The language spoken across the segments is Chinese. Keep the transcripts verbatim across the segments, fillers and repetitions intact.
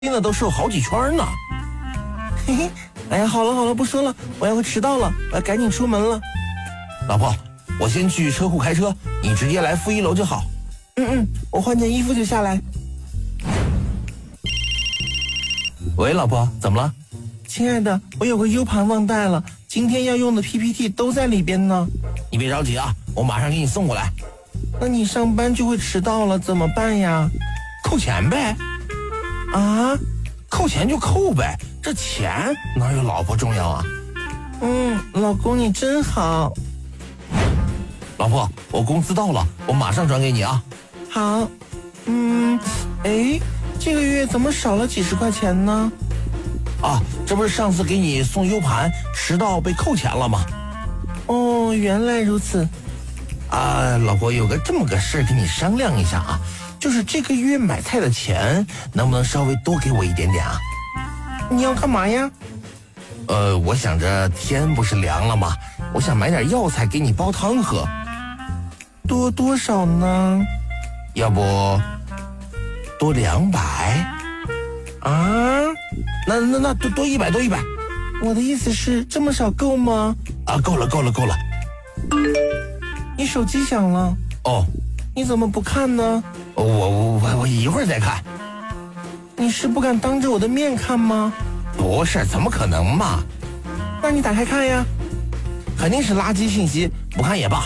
现在都瘦好几圈呢。嘿嘿，哎呀，好了好了，不说了，我要迟到了，我要赶紧出门了。老婆，我先去车库开车，你直接来负一楼就好。嗯嗯，我换件衣服就下来。喂，老婆，怎么了？亲爱的，我有个 U 盘忘带了，今天要用的 P P T 都在里边呢。你别着急啊，我马上给你送过来。那你上班就会迟到了，怎么办呀？扣钱呗。啊，扣钱就扣呗，这钱哪有老婆重要啊？嗯，老公你真好。老婆，我工资到了，我马上转给你啊。好。嗯，哎，这个月怎么少了几十块钱呢？啊，这不是上次给你送 U 盘迟到被扣钱了吗？哦，原来如此。啊，老婆，有个这么个事跟你商量一下啊，就是这个月买菜的钱能不能稍微多给我一点点啊？你要干嘛呀？呃，我想着天不是凉了吗？我想买点药材给你煲汤喝。多多少呢？要不多两百？啊？那那那多多一百，多一百。我的意思是这么少够吗？啊，够了够了够了。你手机响了。哦。你怎么不看呢？我我我我一会儿再看。你是不敢当着我的面看吗？不是，怎么可能嘛？那你打开看呀。肯定是垃圾信息，不看也罢。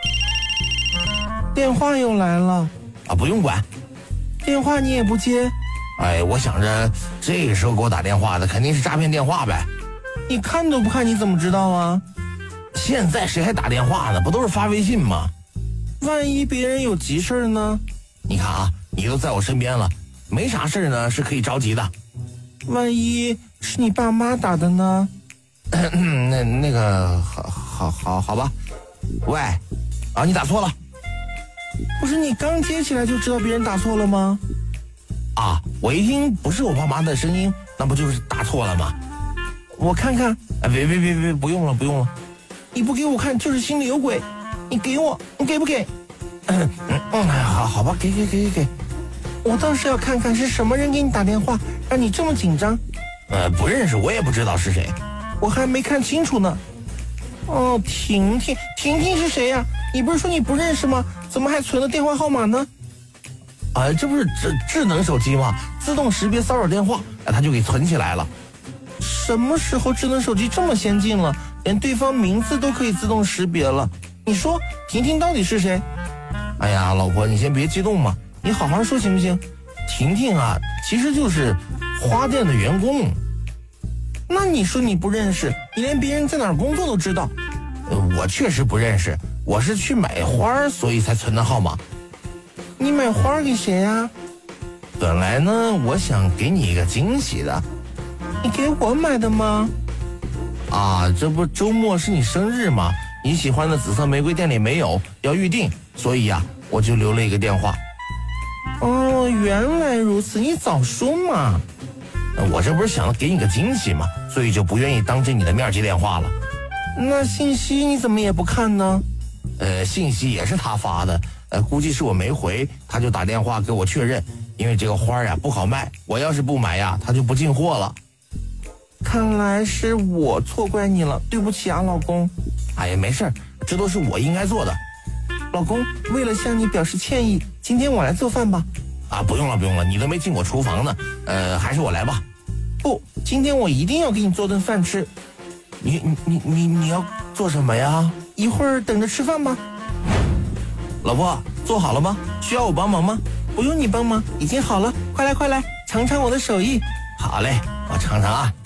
电话又来了。啊，不用管。电话你也不接。哎，我想着这个时候给我打电话的肯定是诈骗电话呗。你看都不看，你怎么知道啊？现在谁还打电话呢？不都是发微信吗？万一别人有急事呢？你看啊，你都在我身边了，没啥事呢是可以着急的。万一是你爸妈打的呢？那那个好好好好吧。喂，啊，你打错了。不是你刚接起来就知道别人打错了吗？啊，我一听不是我爸妈的声音，那不就是打错了吗？我看看。哎，别别别别，不用了不用了。你不给我看就是心里有鬼。你给我，你给不给？嗯嗯嗯，好好吧，给给给给给。我倒是要看看是什么人给你打电话，让你这么紧张。呃，不认识，我也不知道是谁，我还没看清楚呢。哦，婷婷，婷婷是谁呀？你不是说你不认识吗？怎么还存了电话号码呢？啊，这不是智智能手机吗？自动识别骚扰电话，啊，它就给存起来了。什么时候智能手机这么先进了，连对方名字都可以自动识别了？你说婷婷到底是谁？哎呀，老婆，你先别激动嘛，你好好说行不行？婷婷啊，其实就是花店的员工。那你说你不认识，你连别人在哪儿工作都知道。呃，我确实不认识，我是去买花所以才存的号码。你买花给谁呀？本来呢，我想给你一个惊喜的。你给我买的吗？啊，这不周末是你生日吗？你喜欢的紫色玫瑰店里没有，要预定，所以呀，我就留了一个电话。哦，原来如此，你早说嘛！我这不是想给你个惊喜嘛，所以就不愿意当着你的面接电话了。那信息你怎么也不看呢？呃，信息也是他发的，呃，估计是我没回，他就打电话给我确认，因为这个花呀不好卖，我要是不买呀，他就不进货了。看来是我错怪你了，对不起啊，老公。哎呀，没事，这都是我应该做的。老公，为了向你表示歉意，今天我来做饭吧。啊，不用了不用了，你都没进过厨房呢，呃，还是我来吧。不，今天我一定要给你做顿饭吃。你你你你你要做什么呀？一会儿等着吃饭吧。老婆，做好了吗？需要我帮忙吗？不用你帮忙，已经好了。快来快来，尝尝我的手艺。好嘞，我尝尝啊。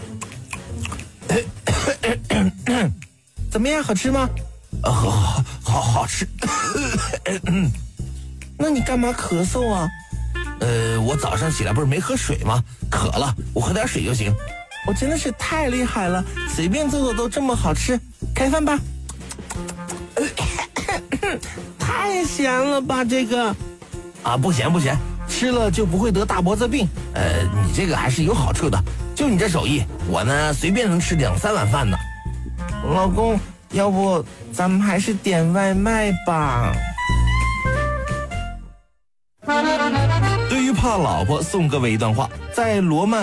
怎么样，好吃吗？呃，好好好吃。那你干嘛咳嗽啊？呃，我早上起来不是没喝水吗？渴了，我喝点水就行。我真的是太厉害了，随便做做都这么好吃。开饭吧。太咸了吧这个？啊，不咸不咸，吃了就不会得大脖子病。呃，你这个还是有好处的，就你这手艺，我呢随便能吃两三碗饭呢。老公，要不咱们还是点外卖吧。 对于怕老婆送各位一段话，在罗曼